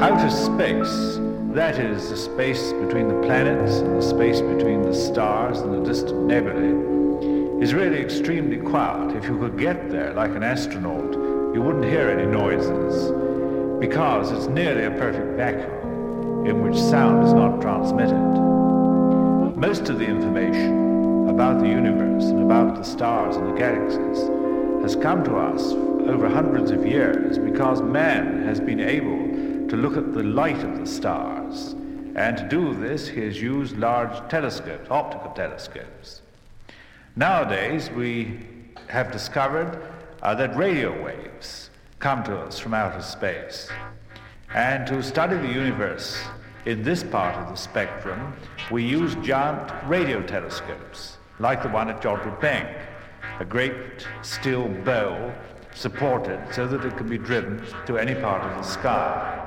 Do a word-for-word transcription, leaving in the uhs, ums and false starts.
Outer space, that is the space between the planets and the space between the stars and the distant nebulae, is really extremely quiet. If you could get there like an astronaut, you wouldn't hear any noises, because it's nearly a perfect vacuum in which sound is not transmitted. Most of the information about the universe and about the stars and the galaxies has come to us over hundreds of years because man has been able to look at the light of the stars, and to do this he has used large telescopes, optical telescopes. Nowadays we have discovered uh, that radio waves come to us from outer space, and to study the universe in this part of the spectrum we use giant radio telescopes like the one at Jodrell Bank, a great steel bowl supported so that it can be driven to any part of the sky.